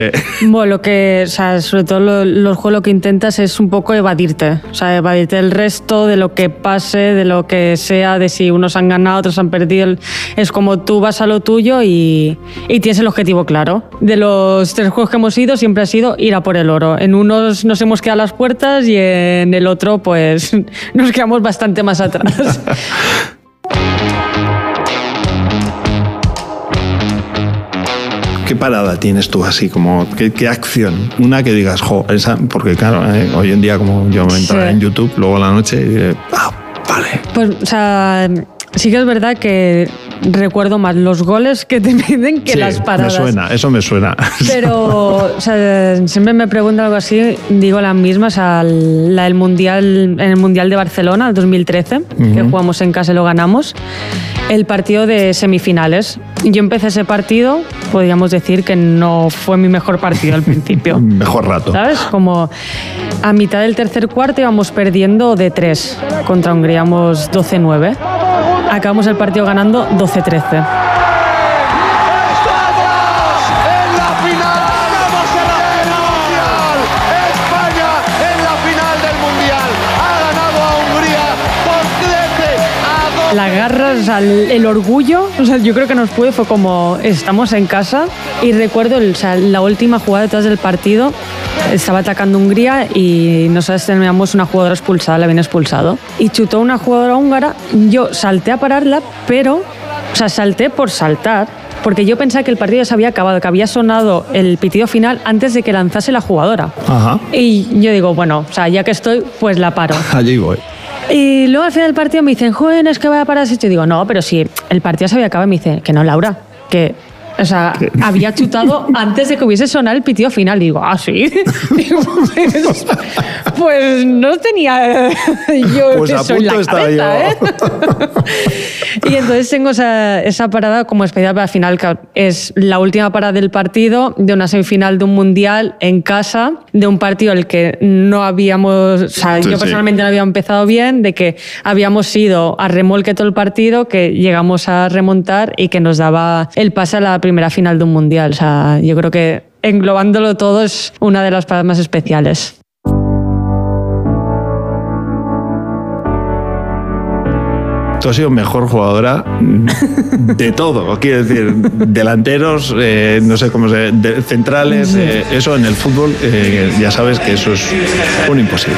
Bueno, lo que, o sea, sobre todo los juegos lo que intentas es un poco evadirte. O sea, evadirte del resto, de lo que pase, de lo que sea, de si unos han ganado, otros han perdido. Es como tú vas a lo tuyo y tienes el objetivo claro. De los 3 juegos que hemos ido, siempre ha sido ir a por el oro. En unos nos hemos quedado a las puertas y en el otro, pues, nos quedamos bastante más atrás. ¿Qué parada tienes tú así? Como, ¿qué acción? Una que digas, esa, porque claro, hoy en día como yo me entro en YouTube, luego a la noche y diré, vale. Pues, o sea, sí que es verdad que recuerdo más los goles que te piden que las paradas. Eso me suena. Pero, o sea, siempre me preguntan algo así, digo las mismas, la del Mundial, en el Mundial de Barcelona, el 2013, que jugamos en casa y lo ganamos, el partido de semifinales. Yo empecé ese partido, podríamos decir que no fue mi mejor partido al principio. Mejor rato. ¿Sabes? Como a mitad del tercer cuarto íbamos perdiendo de 3 contra Hungría, íbamos 12-9. Acabamos el partido ganando 12-13. La garra, o sea, el orgullo, o sea, yo creo que nos fue como estamos en casa y recuerdo, o sea, la última jugada detrás del partido estaba atacando Hungría y nosotros teníamos una jugadora expulsada, la habían expulsado y chutó una jugadora húngara, yo salté a pararla, pero, o sea, salté por saltar, porque yo pensaba que el partido ya se había acabado, que había sonado el pitido final antes de que lanzase la jugadora. Ajá. Y yo digo, bueno, o sea, ya que estoy, pues la paro. Allí voy. Y luego al final del partido me dicen, joder, es que vaya a parar. Y yo digo, no, pero si el partido se había acabado. Y me dice, que no, Laura, que... O sea, había chutado antes de que hubiese sonado el pitido final. Y digo, ¿ah, sí? Digo, pues no tenía yo pues eso en la cabeza, ¿eh? Y entonces tengo esa parada como especial para el final, que es la última parada del partido, de una semifinal de un mundial en casa, de un partido el que no habíamos... O sea, yo personalmente no había empezado bien, de que habíamos ido a remolque todo el partido, que llegamos a remontar y que nos daba el pase a la primera final de un mundial. O sea, yo creo que englobándolo todo es una de las paradas más especiales. Tú has sido mejor jugadora de todo, quiero decir, delanteros, no sé cómo se... centrales, eso en el fútbol, ya sabes que eso es un imposible.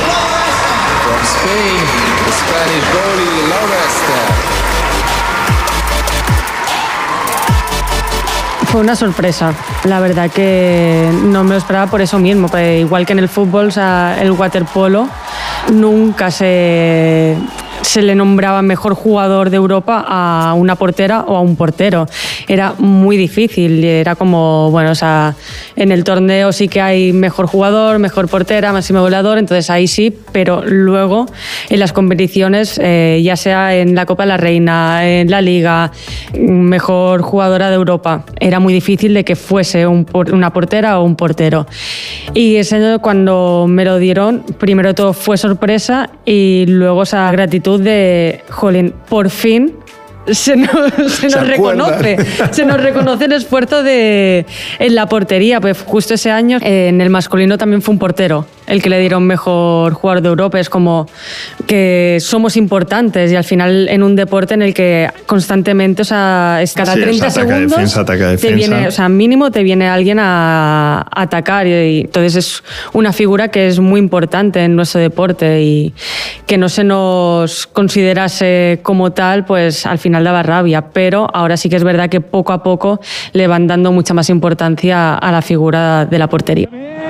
Fue una sorpresa, la verdad que no me lo esperaba por eso mismo, porque igual que en el fútbol, o sea, el waterpolo nunca se le nombraba mejor jugador de Europa a una portera o a un portero. Era muy difícil, era como, bueno, o sea, en el torneo sí que hay mejor jugador, mejor portera, máximo goleador, entonces ahí sí, pero luego en las competiciones, ya sea en la Copa de la Reina, en la Liga, mejor jugadora de Europa, era muy difícil de que fuese una portera o un portero. Y ese año cuando me lo dieron, primero de todo fue sorpresa y luego esa gratitud de, jolín, por fin se nos reconoce el esfuerzo en la portería, pues justo ese año en el masculino también fue un portero el que le dieron mejor jugador de Europa. Es como que somos importantes y al final en un deporte en el que constantemente, o sea, es cada 30 segundos ataca, defensa. Te viene, o sea, mínimo te viene alguien a atacar y entonces es una figura que es muy importante en nuestro deporte y que no se nos considerase como tal, pues al final daba rabia, pero ahora sí que es verdad que poco a poco le van dando mucha más importancia a la figura de la portería.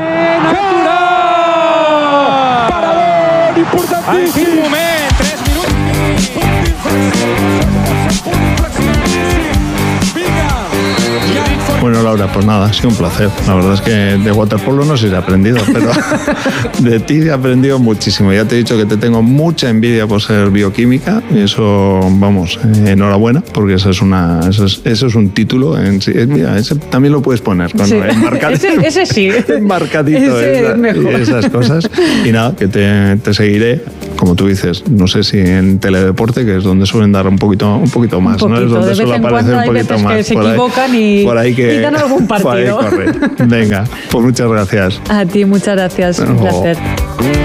Bueno, Laura, pues nada, ha sido un placer. La verdad es que de waterpolo no sé si he aprendido, pero de ti he aprendido muchísimo. Ya te he dicho que te tengo mucha envidia por ser bioquímica y eso, vamos, enhorabuena, porque eso es un título en sí. Mira, ese también lo puedes poner. Sí. Ese sí. Enmarcadito. Ese es mejor. Esas cosas. Y nada, que te seguiré como tú dices, no sé si en Teledeporte, que es donde suelen dar un poquito más, ¿no? Es donde suele aparecer un poquito más. Que se equivocan y dan algún partido. Por ahí corre. Venga, pues muchas gracias. A ti, muchas gracias. Un placer.